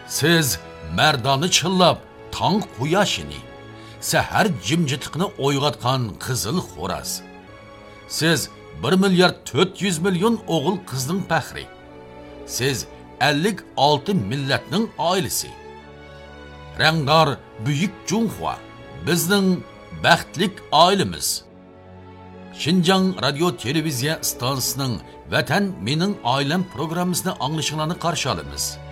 Siz merdani chillab, tong quyoshini, sahar jimjitiqni o'yg'otgan qizil xo'raz. Siz 1 milyard 400 milyon o'g'il qizning faxri. Siz 56 millatning oilasi. Rangdor buyuk Junhua bizning baxtlik oilamiz. Xinjiang radio televiziya stansiyasining Vatan mening oilam programmasini anglashingizni qarshi olamiz.